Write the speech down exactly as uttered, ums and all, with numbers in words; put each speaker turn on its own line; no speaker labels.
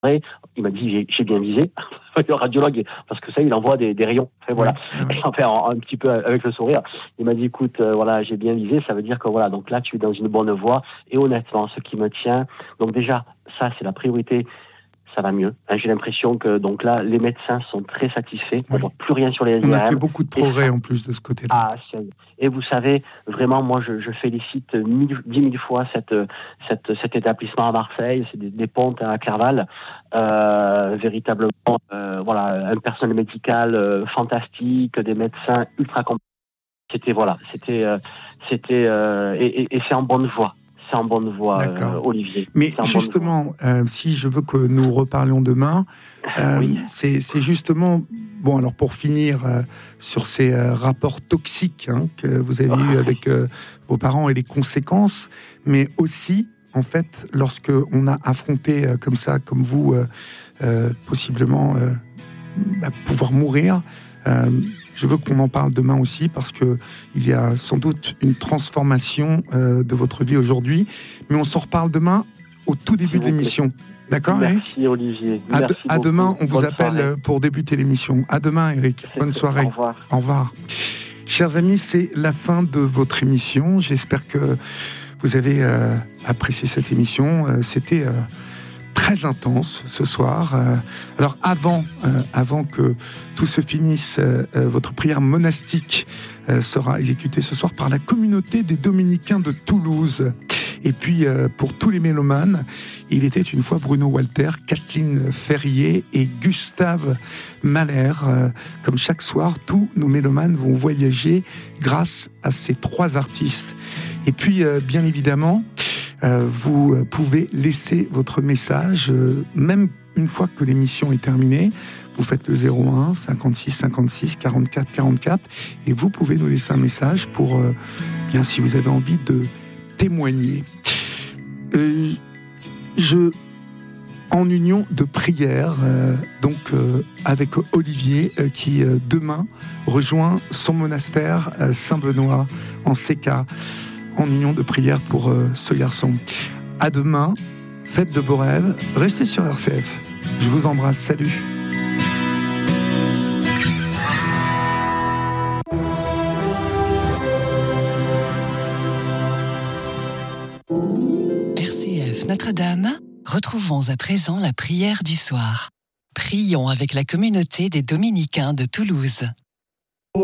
Il m'a dit j'ai, j'ai bien visé. Le radiologue, parce que ça, il envoie des, des rayons. Et voilà.
Ouais, ouais.
Enfin, un, un petit peu avec le sourire. Il m'a dit écoute, euh, voilà, j'ai bien visé. Ça veut dire que voilà, donc là, tu es dans une bonne voie. Et honnêtement, ce qui me tient, donc déjà, ça, c'est la priorité. Ça va mieux. Hein, j'ai l'impression que donc là, les médecins sont très satisfaits. On ne
Oui.
voit plus rien sur les S I R M.
On a fait beaucoup de progrès
ça,
en plus de ce côté-là.
Ah, c'est... Et vous savez, vraiment, moi, je, je félicite mille, dix mille fois cette, cette, cet établissement à Marseille, c'est des, des pontes à Clerval, euh, véritablement, euh, voilà, un personnel médical euh, fantastique, des médecins ultra compétents. C'était voilà, c'était, euh, c'était, euh, et, et, et c'est en bonne voie. C'est en bonne voie, euh, Olivier.
Mais justement, euh, si je veux que nous reparlions demain, euh, oui. c'est, c'est justement... Bon, alors pour finir euh, sur ces euh, rapports toxiques hein, que vous avez oh. eus avec euh, vos parents et les conséquences, mais aussi, en fait, lorsque on a affronté euh, comme ça, comme vous, euh, euh, possiblement euh, bah, pouvoir mourir, euh, je veux qu'on en parle demain aussi parce que il y a sans doute une transformation euh, de votre vie aujourd'hui, mais on s'en reparle demain au tout début de l'émission. D'accord,
Merci,
Eric
Olivier.
À,
Merci
de, à demain, on vous
Bonne
appelle
soirée.
pour débuter l'émission. À demain, Eric.
C'est
Bonne
fait.
soirée.
Au revoir.
Au revoir. Chers amis, c'est la fin de votre émission. J'espère que vous avez euh, apprécié cette émission. Euh, c'était euh, très intense ce soir. Euh, alors, avant, euh, avant que tout se finisse, euh, euh, votre prière monastique euh, sera exécutée ce soir par la communauté des Dominicains de Toulouse. Et puis, euh, pour tous les mélomanes, il était une fois Bruno Walter, Kathleen Ferrier et Gustave Mahler. Euh, comme chaque soir, tous nos mélomanes vont voyager grâce à ces trois artistes. Et puis, euh, bien évidemment, euh, vous pouvez laisser votre message, euh, même une fois que l'émission est terminée. Vous faites le zéro un cinquante-six cinquante-six quarante-quatre quarante-quatre et vous pouvez nous laisser un message pour, euh, bien, si vous avez envie de témoigner. Euh, je, en union de prière, euh, donc euh, avec Olivier, euh, qui euh, demain rejoint son monastère euh, Saint-Benoît en C K, en union de prière pour euh, ce garçon. À demain, faites de beaux rêves, restez sur R C F. Je vous embrasse, salut.
Notre-Dame, retrouvons à présent la prière du soir. Prions avec la communauté des Dominicains de Toulouse.